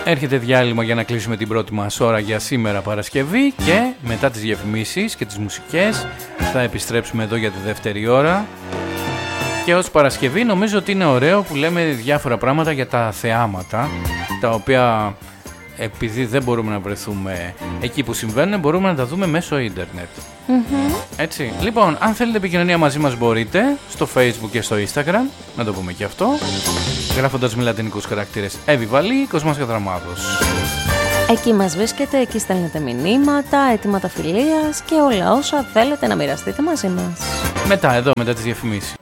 Έρχεται διάλειμμα για να κλείσουμε την πρώτη μας ώρα για σήμερα Παρασκευή και μετά τις διαφημίσεις και τις μουσικές θα επιστρέψουμε εδώ για τη δεύτερη ώρα. Και ως Παρασκευή νομίζω ότι είναι ωραίο που λέμε διάφορα πράγματα για τα θεάματα, τα οποία επειδή δεν μπορούμε να βρεθούμε εκεί που συμβαίνουν, μπορούμε να τα δούμε μέσω ίντερνετ. Έτσι. Λοιπόν, αν θέλετε επικοινωνία μαζί μας μπορείτε στο Facebook και στο Instagram, να το πούμε και αυτό, γράφοντας με λατινικούς χαρακτήρες Εύη Βαλή, Κοσμάς Κατραμάδος. Εκεί μας βρίσκεται, εκεί στέλνετε μηνύματα, αιτήματα φιλίας και όλα όσα θέλετε να μοιραστείτε μαζί μας. Μετά, εδώ, μετά τις διαφημίσεις.